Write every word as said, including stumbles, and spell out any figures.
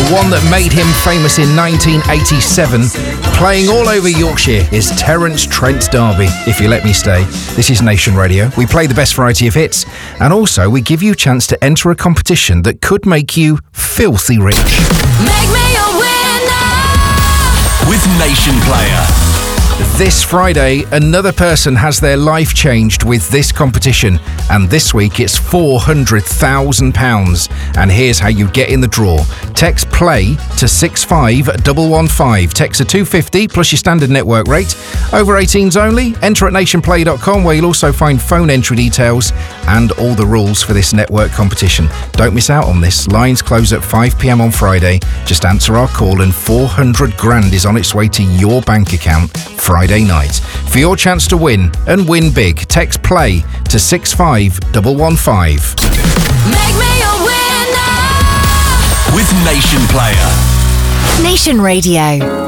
The one that made him famous in nineteen eighty-seven, playing all over Yorkshire, is Terence Trent D'Arby, If You Let Me Stay. This is Nation Radio. We play the best variety of hits, and also we give you a chance to enter a competition that could make you filthy rich. Make me a winner with Nation Player. This Friday, another person has their life changed with this competition, and this week it's four hundred thousand pounds. And here's how you get in the draw. Text PLAY to six five one one five. Text a two fifty plus your standard network rate. Over eighteens only. Enter at nation play dot com, where you'll also find phone entry details and all the rules for this network competition. Don't miss out on this. Lines close at five p m on Friday. Just answer our call and four hundred grand is on its way to your bank account Friday night. For your chance to win and win big, text PLAY to six five one one five. Make me a winner with Nation Player. Nation Radio.